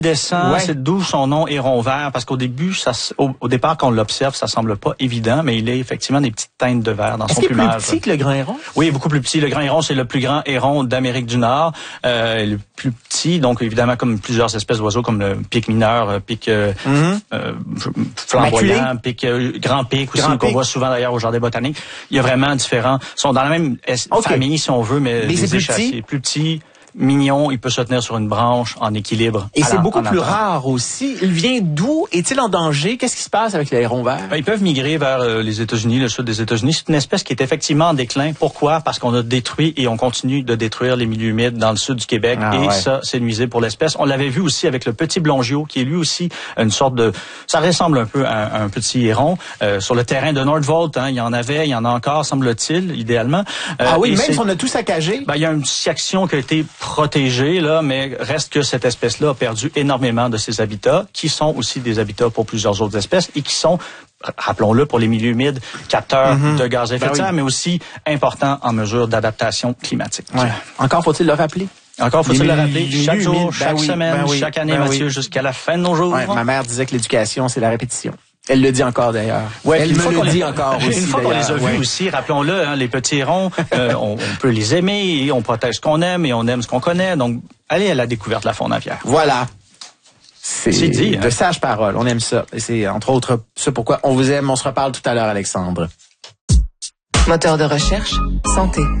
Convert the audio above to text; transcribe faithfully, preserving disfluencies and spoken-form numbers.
descend, ouais. c'est d'où son nom héron vert, parce qu'au début, ça, au, au départ, quand on l'observe, ça semble pas évident, mais il a effectivement des petites teintes de vert dans Est-ce son qu'il est plumage. plus petit que le grand héron? Oui, beaucoup plus petit. Le grand héron, c'est le plus grand héron d'Amérique du Nord, euh, le plus petit, donc évidemment comme plusieurs espèces d'oiseaux, comme le pic mineur, pic euh, mm-hmm. euh, flamboyant, pic euh, grand pic aussi, qu'on voit souvent d'ailleurs au jardin botanique. Il y a vraiment différents, sont dans la même es- okay. famille si on veut, mais, mais des échassiers plus petits. Mignon, il peut se tenir sur une branche en équilibre. Et c'est beaucoup plus rare aussi. Il vient d'où? Est-il en danger? Qu'est-ce qui se passe avec les hérons verts? Ben, ils peuvent migrer vers euh, les États-Unis, le sud des États-Unis. C'est une espèce qui est effectivement en déclin. Pourquoi? Parce qu'on a détruit et on continue de détruire les milieux humides dans le sud du Québec. Ah, et ouais. ça, c'est nuisible pour l'espèce. On l'avait vu aussi avec le petit blongiot, qui est lui aussi une sorte de... Ça ressemble un peu à, à un petit héron. Euh, sur le terrain de Nordvolt, hein, il y en avait, il y en a encore, semble-t-il, idéalement. Euh, ah oui, même si on a tout saccagé? Ben, il y a une section qui a été protégée, là, mais reste que cette espèce-là a perdu énormément de ses habitats, qui sont aussi des habitats pour plusieurs autres espèces et qui sont, rappelons-le, pour les milieux humides, capteurs mm-hmm. de gaz à effet de serre, ben oui. mais aussi importants en mesure d'adaptation climatique. Ouais. Encore faut-il le rappeler? Encore faut-il le rappeler chaque jour, humides, chaque ben oui, semaine, ben oui, chaque année, ben Mathieu, oui. jusqu'à la fin de nos jours. Ouais, ma mère disait que l'éducation, c'est la répétition. Elle le dit encore d'ailleurs. Ouais, Elle me le dit encore aussi. Une fois qu'on les a vus ouais. aussi, rappelons-le, hein, les petits hérons, euh, on, on peut les aimer et on protège ce qu'on aime et on aime ce qu'on connaît. Donc, allez à la découverte de la faune aviaire. Voilà. C'est, c'est dit, de hein? sages paroles. On aime ça. Et c'est entre autres ce pourquoi on vous aime. On se reparle tout à l'heure, Alexandre. Moteur de recherche, santé.